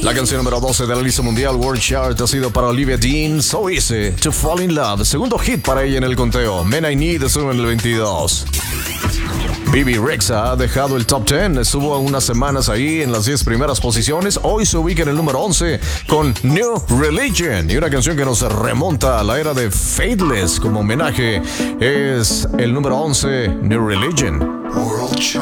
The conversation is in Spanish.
La canción número 12 de la lista mundial World Chart ha sido para Olivia Dean, So Easy to Fall in Love. Segundo hit para ella en el conteo. Men I Need estuvo en el 22. Bebe Rexha ha dejado el top 10, estuvo unas semanas ahí en las 10 primeras posiciones. Hoy se ubica en el número 11 con New Religion, y una canción que nos remonta a la era de Faithless como homenaje. Es el número 11, New Religion. World Chart.